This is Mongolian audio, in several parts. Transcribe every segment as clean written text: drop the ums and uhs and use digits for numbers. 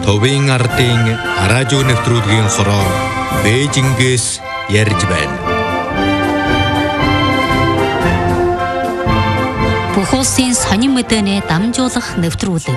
Төвийн ардын радио нэвтрүүлгийн хороо Бээжингээс ярьж байна. Бүх улсын сонин мэдээний дамжуулах нэвтрүүлэг.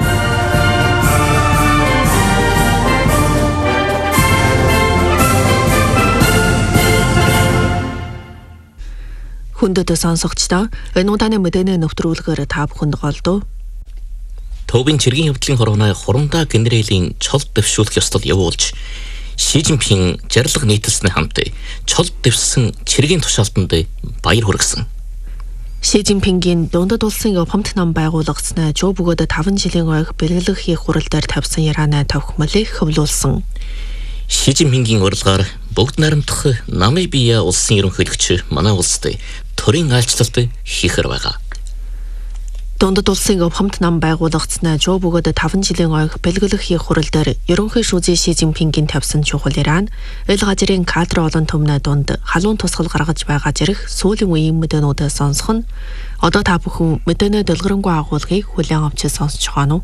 Хүндэт сонсогчдоо энэ удааны мэдээний нэвтрүүлгээр та бүхэнд голдов. Төвийн цэргийн хөвдлийн хорооны хурамдаа генералын чол дэвшүүлэх ёслол явуулж Ши Жинпин жарлага нийтэлсний хамт чол дэвсэн цэргийн тушаалтанд баяр хүргэсэн. Ши Жинпингийн дундад улсын гомт нам байгуулагдсанаа Жо бөгөөд 5 жилийн ойг бэлгэлэг хийх хурал дээр тавьсан ярианаа тавхимлыг хөвлүүлсэн. Ши Жинпингийн урилгаар бүгд наримдах Намибия улсын ерөнхийлөгч манай улсад төрийн айлчлалт хийхэр байгаа. Дундад улсын гомт нам байгуулагдсанаа Жо бөгөөд 5 жилийн ойг бэлгэлэг хийх хурал дээр ерөнхий шүүжийн Ши Жинпингийн тавьсан чухал яриан эл газрын кадр олон түмнээ дунд халуун тусгал гаргаж байгаа зэрэг сүүлийн үеийн мэдээнүүдээ сонсох нь одоо та бүхэн мэдээний дэлгэрэнгүй агуулгыг хүлээн авч сонсож байгаа нь.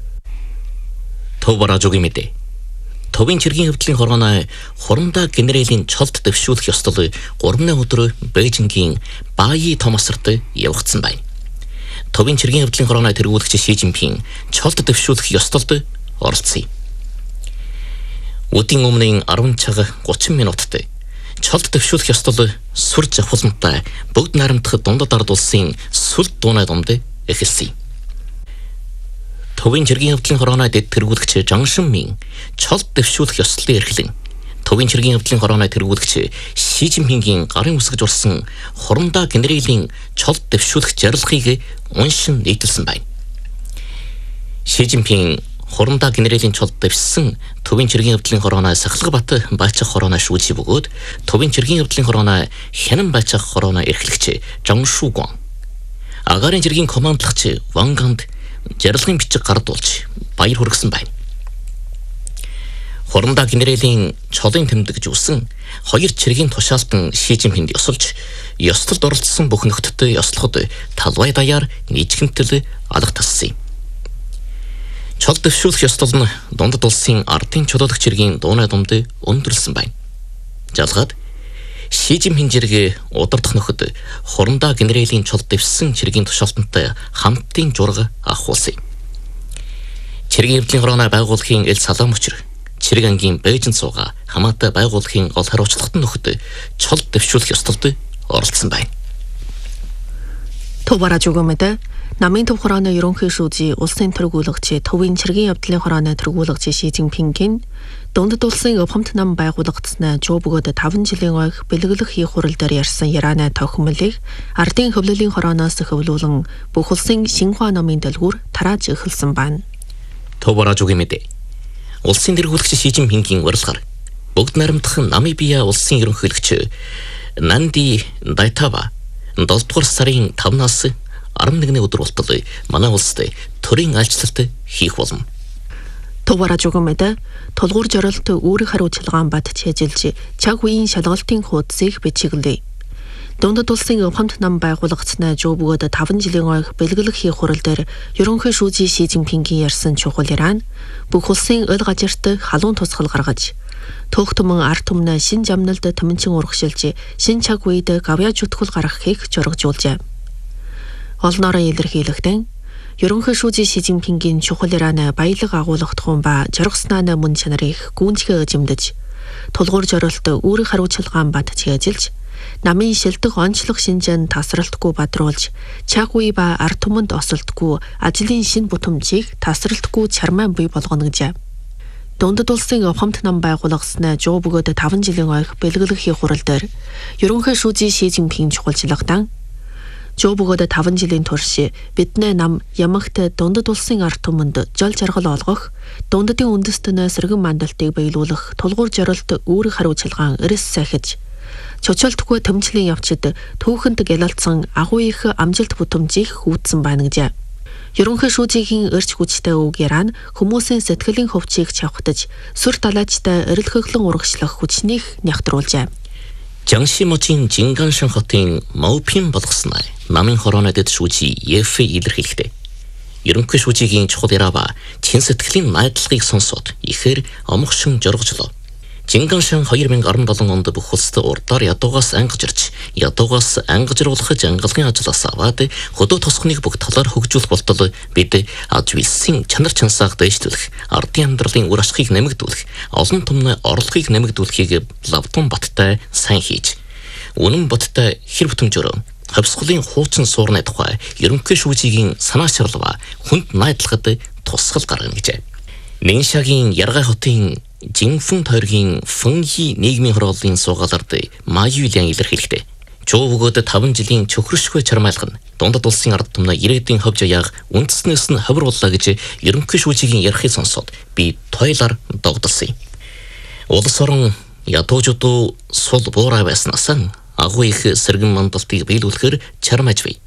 Төв баражуугийн мэдээ. Төвийн цэргийн хөвдлийн хорооны хурамдаа генералын чолд дэвшүүлэх ёслол 3 өдөр Бээжингийн Баи Томасарт явагдсан байна. Төвийн цэргийн хөвдлийн хорооны тэргүүлэгч Ши Жинпин чолд дэвшүүлэх ёслолд оролцъё. Өдийн өмнө 10 цаг 30 минутад чолд дэвшүүлэх ёслол сүр жавхалмтай бүгд наримдах дундад ард улсын сүл дуунай дунд эхэлсэн. Төвийн цэргийн хөвдлийн хорооны дэд тэргүүлэгч Жан Шин чолд дэвшүүлэх ёслолын эрхлэн Төвийн цэргийн хөвдлийн хорооны тэргүүлэгч Ши Жинпингийн гарын үсгэж урсан хурамдаа генералын чолд дэвшүүлэх жарлахыг уншин нийтэлсэн байна. Ши Жинпин хурамдаа генералын чолд дэвсэн Төвийн цэргийн хөвдлийн хорооны Сахалгабат байцах хорооны шүүжи бөгөөд Төвийн цэргийн хөвдлийн хорооны Хянан байцах хорооны эрхлэгч Жан Шугуан агарын цэргийн командлагч Ван Ганд жарлахын бичиг гардуулж баяр хүргэсэн байна. Хурамдаа генералын чолын тэмдэгж үсэн хоёр цэргийн тушаалтан Ши Жинпинд ёсолж ёслолд оролцсон бүх нөхдөд ёслоход талбай даяар нийцгэнтэл алга тассан юм. Чол дэвшүүлэх ёслол нь дундад улсын ардын чөлөөлөх цэргийн дуунай дунд өндөрлсөн байна. Жалгаад Ши Жинпин зэрэг удирдах нөхөд хурамдаа генералын чол дэвсэн цэргийн тушаалтантай хамтын жураг авахулсан. Цэргийн хөвдлийн хорооны байгууллагын эл салам учир цэрэг ангийн Бээжин сууга хамаатай байгууллагын гол хариуцлагат нөхөд чол дэвшүүлэх ёслолд оролцсон байна. Төвбараа жүгэмэд намын төв хорооны ерөнхий шүүжийн улсын тэргүүлэгч Төвийн цэргийн хөвдлийн хорооны тэргүүлэгч Ши Жинпингийн дундад улсын гомт нам байгуулагдсанаа Жо бөгөөд 5 жилийн ойг бэлгэлэг хийх хурал дээр ярьсан ярианаа тавхимлыг ардын хөвлөлийн хорооноос хөвлүүлэн бүх улсын Шинхуа намын дэлгүүр тарааж эхэлсэн байна. Төвбараа жүгэмэд улсын тэргүүлэгч Ши Жинпингийн урилгаар бүгд наримдах Намибия улсын ерөнхийлөгч Нанди Дайтава 7 дугаар сарын 5-наас 11-ний өдөр болтол манай улсад төрийн айлчлалт хийх болно. Төвбараа жүгэмэд тулгуур жоролт үүрэг хариуцлагаан бат чэжилж цаг үеийн шалгалтын хуудсыг бичиглэе. Дундад улсын гомт нам байгуулагдсанаа Жо бөгөөд 5 жилийн ойг бэлгэлэг хийх хурал дээр ерөнхий шүүжийн Ши Жинпингийн ярьсан чухал яриан бүх улсын өл газарт халуун тусгал гаргаж төөх түмэн ард түмнээ шин жамналд тэмцэн урагшилж шин цаг үед гавьяаж үтгэл гаргахыг жургажуулжээ. Олноороо илэрхийлэхдээ ерөнхий шүүжийн Ши Жинпингийн чухал ярианаа баялаг агуулгадахун ба жоргосноо мөн чанарыг гүнзгий жимдэж тулгуур жоролт үүрэг хариуцлагаан бат чэжилж намын шилдэг онцлог шинжээн тасралтгүй бадруулж цаг үе ба ард түмэнд осолтгүй ажлын шин бүтэмжийг тасралтгүй чармаан бий болгоно гэжээ. Дундад улсын гомт нам байгуулагдсанаа Жо бөгөөд 5 жилийн ойг бэлгэлэг хийх хурал дээр ерөнхий шүүжийн Ши Жинпин чухалчлагдан Жо бөгөөд 5 жилийн турш бидний нам ямагт дундад улсын ард түмэнд жол жаргал олгох дундадын үндэстэнэ сэргэн мандалтыг биелүүлэх тулгуур жоролт үүрэг хариуцлагаан эрс сайхиж чочолтгүй төмчлийн явцад түүхэнд гялалцсан агуу их амжилт бүтэмжийг хүүдсэн байна гэжээ. Ерөнхий шүүжийн эрч хүчтэй үг яран хүмүүсийн сэтгэлийн хөвчийг чавхтаж сүр талаачтай эрэлхэглэн урагшлах хүчнийг нягтруулжээ. Жангшимочийн Жинганшин хотын Маупин болгосноо намын хорооны дэд шүүжи Ефэ илэрхийлэхдээ ерөнхий шүүжигийн чухал ярава чин сэтгэлийн найдлагыг сонсоод ихээр омгшин жоргожлоо. Чинганшин 2017 онд бүх улсад урдаар ядуугаас ангажирч, ядуугаас ангажруулах ангалгын ажлаас аваад хөдөө тосгоныг бүх талаар хөгжүүлэх болтол бид аж үйлсийн чанар чансааг дэвшлүүлэх, ардын амьдралын үр ашгийг нэмэгдүүлэх, олон түмний орлогыг нэмэгдүүлэхийг лавтун баттай сайн хийж, үнэн бодтой хэр бүтэмжөөр хавсгалын хуучин суурны тухай ерөнхий шүүжигийн санаа шаарлава хүнд найдлагад тусгал гаргана гэжээ. Ниншагийн Яргай хотын Жинфэн тойргийн Фэнхи нийгмийн хорооллын суугаалард Маюлиан илэрхийлэхдээ Чуу бөгөөд 5 жилийн чөхрөшгүй чармайлах нь дундад улсын ард түмний ирээдүйн ховж аяаг үндэснээс нь хаврууллаа гэж ерөнхий шүүжигийн ярихыг сонсоод би тойлоор догдолсон юм. Улс орон ядуужууд сул буурай байснаас агуу их сэргэн мандалтыг биелүүлэхээр чармайж бай.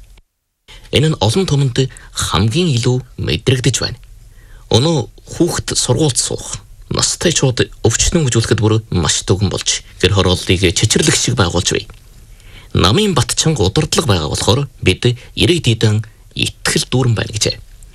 Энэ нь олон түмэнд хамгийн илүү мэдрэгдэж байна. Өнөө хүүхэд сургуульд суух, настай чууд өвчнөн гүйцүүлэхэд бүр маш дүгэн болж гэр хорооллыг чичирлэх шиг байгуулж бай. Намын батчанга удирдлага байгаа болохоор бид ирээдүйдэн итгэл дүүрэн байна гэжээ.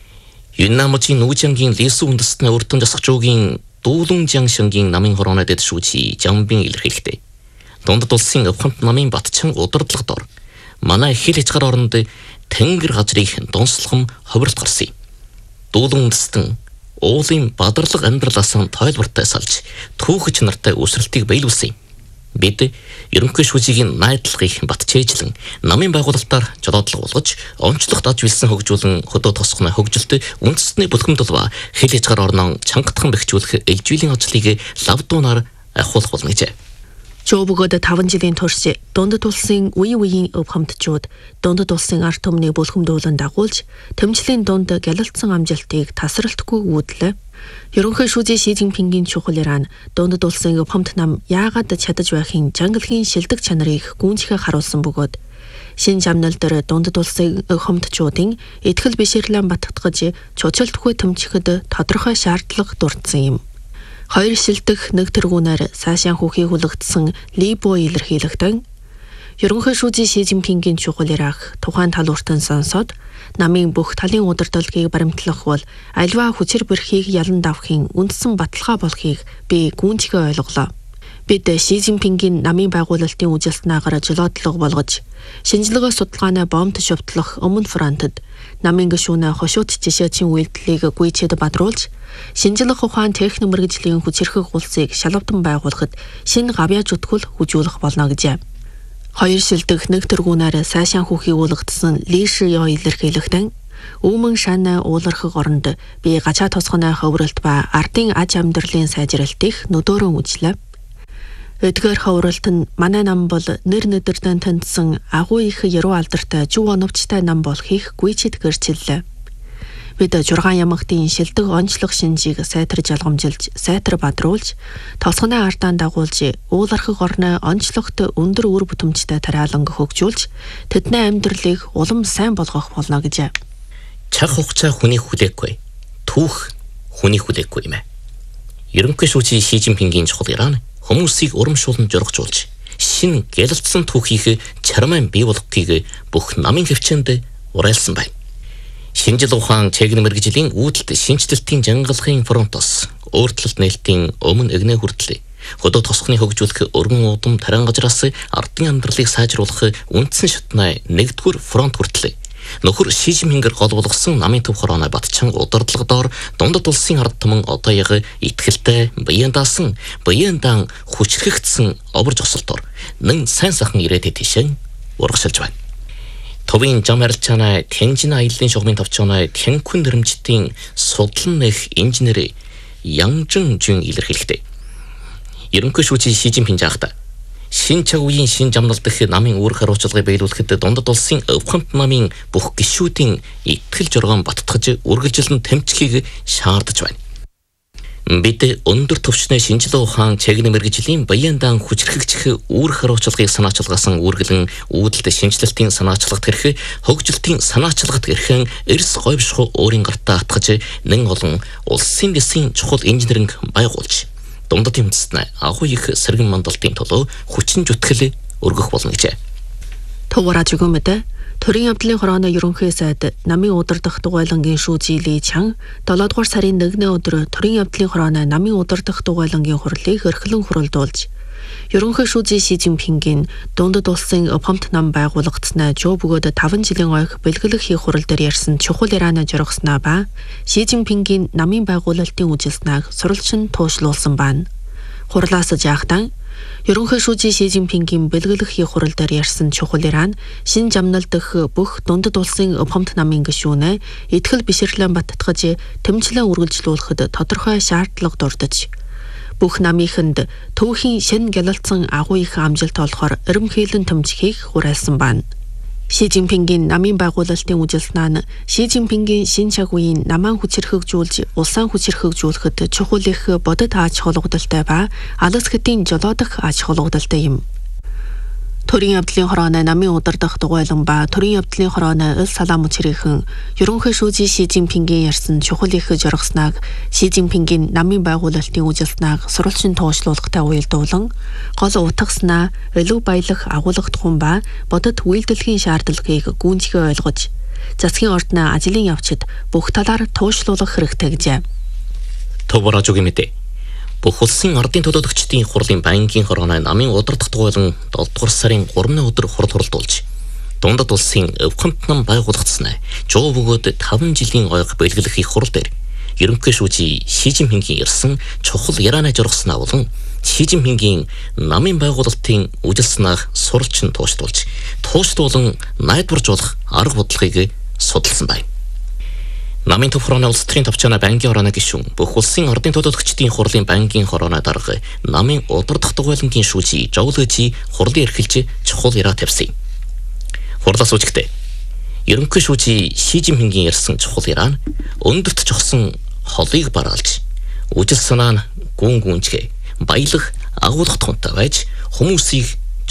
Юннамжийн Нүүжангийн Лесү үндэстний өртөн засагчуугийн Дүүлүнжан шангийн намын хорооны дэд шүүжи Жамбин илэрхийлэхдээ дундад улсын өвхөнт намын батчанга удирдлага дор манай хил хязгаар оронд тэнгэр газрын донслохом ховролт гарсан юм. Дүүлүн үндэстэн уулын бадарлаг амьдралаас нь тойлбортой салж түүхч нартай өсрэлтийг биелүүлсэн юм. Бид ерөнхий шүүжигийн найдлагыг батчээжлэн намын байгуулалтаар жолоодлого болгож онцлогт аж үйлсэн хөгжүүлэн хөдөө тосгоны хөгжилт үндэстний бүлгэмдэлва хил хязгаар орнон чангатхан бэхжүүлэх ээлжилийн ажлыг лавдуунаар ахиулах болно гэжээ. Чуу бөгөөд 5 жилийн турш дундад улсын үеийн өв хамтчууд дундад улсын ард түмний бүлгэмдүүлэн дагуулж тэмцлийн дунд гялалцсан амжилтыг тасралтгүй үүдлээ. Ерөнхий шүүжийн Ши Цзиньпингийн чухал яраа дундад улсын өв хамт нам яагаад чадаж байхын жангалгийн шилдэг чанарыг гүнзгий харуулсан бөгөөд шин жамнал дээр дундад улсын өв хамтчуудын итгэл бишэрлэн батгаж чуучилтгүй тэмцэхэд тодорхой шаардлага дурдсан юм. Хоёр шилдэх нэг тэргүүнээр цаашаа хүүхийг хүлэгдсэн Либо илэрхийлэгдэн ерөнхий шүүжийн Ши Цзиньпингийн чухал ярах тухайн тал уртан сонсоод намын бүх талын удирдлагыг баримтлах бол альва хүчээр бэрхийг ялан давахын үндсэн баталгаа болохыг би гүнзгий ойлголоо. Бид Ши Цзиньпингийн намын байгуулалтын үжилтнаагаар жолоодлого болгож шинжилгээ судалгааны бомбт шовтлох өмнө фронтод намын гишүүнээ хошууд жишээчийн үйлдэлийг гүйцэд бадруулж шинжилгээ ухаан техник мэргэжлийн хүчирхэг улсыг шалавдан байгуулахад шинэ гавьяаж өтгөл хүжүүлэх болно гэжээ. Хоёр шилдэх нэг тэргүүнээр сайшаан хүүхийг уулгадсан Лишио илэрхийлэгдэн Өмнө шана уулархаг оронд би гачаа тосгоны ховролт ба ардын аж амьдралын сайжралтыг нөдөөрөн үзлээ. Эдгээр ховролт нь манай нам бол нэр нэдэрдэн тандсан агуу их яруу алдартай жив оновчтой нам болохыг гүйцэд гэрчиллээ. Бид 6 ямагтын шилдэг онцлог шинжийг сайтар жалгамжилж, сайтар бадруулж, тосгоны ардаа дагуулж, уулархаг орны онцлогт өндөр үр бүтэмжтэй тариаланг хөгжүүлж, тэдний амьдралыг улам сайн болгох болно гэжээ. Чаг хугацаа хүний хүлээхгүй, түүх хүний хүлээхгүй юм. Ерөнхий шүүжийн Ши Цзиньпингийн чухал яраа хүмүүсийг урамшуулан жургажуулж, шинэ гялалцсан түүхийг чармайн бий болгохыг бүх намын хөвчөнд уриалсан байна. Шинжил ухаан техник мэргэжлийн үүдэлт шинжилтийн жангалгын фронтоос өөрчлөлт нээлтийн өмнө эгнээ хүртлээ. Хөдөө тосгоны хөгжүүлэх өргөн удам таран газраас ардын амьдралыг сайжруулах үндсэн шатны 1-р фронт хүртлээ. Нөхөр Ши Цзиньпингээр гол болгосон намын төв хорооны батчанга удирдлага доор дундад улсын ард түмэн одоо яг итгэлтэй биеэн даасан биеэн хүчрхэгдсэн обор жосолтоор нэн сайн сайхан ирээдүйд тишэн урагшилж байна. Товын жамарлчаана Тэнжин аяллаа шугамын товчооны Тэнкүн нэрмжтийн судлан нэх инженер Янжин Жин илэрхийлэхдээ ерөнхий шүүжийн Ши Цзиньпин жаахта шин чаг үеийн шин жамнал дэх намын үүрэг хариуцлагыг биелүүлэхэд дундад улсын өвхөнт намын бүх гишүүдийн итгэл жургаан баттгаж үргэлжилэн тэмцэхийг шаардаж байна. Бид өндөр түвшний шинжилгээ ухаан техник мэргэжлийн баяндан хүчрхэгжих үүрэг хариуцлагыг санаачилгаасан үүргэлэн үүдэлт шинжилтийн санаачлагт хэрэг хөгжилтийн санаачлагт хэрхэн эрс говьшхуу өөрийн гартаа атгаж нэн олон улсын дэсийн чухал инженеринг байгуулж дундад тэмцэснэ агуу их сэргэн мандалтын төлөө хүчин зүтгэл өргөх болно гэжээ. Товараж өгөөмөд Төрийн явдлын хорооны ерөнхий сайд намын удирдах дугуйлангийн шүүжий Ли Чан 7 дугаар сарын 1-ний өдөр төрийн явдлын хорооны намын удирдах дугуйлангийн хурлыг эрхлэн хуралдуулж ерөнхий шүүжий Ши Цзиньпингийн дундад улсын Опхомт нам байгуулагдсанаа Жо бөгөөд 5 жилийн ойх бэлгэлэг хийх хурал дээр ярьсан чухал ярианаа зоргосноо ба Ши Цзиньпингийн намын байгуулалтын үжилснээг сурвалжин туушлуулсан байна. Хурлаас жаахтан ерөнхий шүүжий Ши Цзиньпингийн бэлгэлэг хийх хурал дээр ярьсан чухал яриан шин жамнал дэх бүх дундад улсын Опхомт намын гишүүнээ итгэл бишрлэн баттгаж тэмцлэн үргэлжлүүлэхэд тодорхой шаардлага дурдж бүх намынханд төвхийн шин гялалцсан агуу их амжилт олохоор эрэмхийлэн тэмцэхийг хураалсан байна. Ши Цзиньпингийн намын байгуулалтын үжилснаа нь Ши Цзиньпингийн шин чагуйн намаан хүчирхэгжүүлж улсаа хүчирхэгжүүлэхэд чухал их бодит ач холбогдолтой ба алс хэдийн жолоодох ач холбогдолтой юм. Төрийн явдлын хорооны намын удирдах дугуйлан ба төрийн явдлын хорооны эл салаам учрынхан ерөнхий шүүжий Ши Цзиньпингийн ярьсан чухал их зоргосныг Ши Цзиньпингийн намын байгуулалтын үжилснээг сурвалжин туушлуулахтай уялдуулан гол утгаснаа илүү баялах агуулгах хүн ба бодит үйлдэлхийн шаардлагыг гүнзгий ойлгож засгийн ордны ажлын явцад бүх талаар туушлуулах хэрэгтэй гэжээ. Товаражуугийн мэдээ. Бүх улсын ардын төлөөлөгчдийн хурлын банкийн хорооны намын удирдах дугуйлан 7 дугаар сарын 3-ны өдөр хуралдуулж дундад улсын Опхомт нам байгуулагдсанаа Жо бөгөөд 5 жилийн ойг бэлгэлэх их хурал дээр ерөнхий шүүжий Ши Цзиньпингийн ирсэн чухал ярианаа зоргосноо болон Ши Цзиньпингийн намын байгуулалтын үжилснээг сурвалжин туушлуулан найдваржуулах арга бодлогыг судалсан байна. Намын төв хорооны улс төрийн товчоона банкийн хорооны гишүүн бүх улсын ардын төлөөлөгчдийн хурлын банкийн хорооны дарга намын удирдах дугуйлангийн шүүжий Жо Лэжи хурлын эрхэлж чухал яриа тавьсан. Хурлаас үжигтэй ерөнхий шүүжий Ши Цзиньпингийн ярьсан чухал яриа нь өндөрт жогсон холыг бараалж үжил санаа нь гүн гүнжгэ баялах агуулгах тунтай байж хүмүүсийг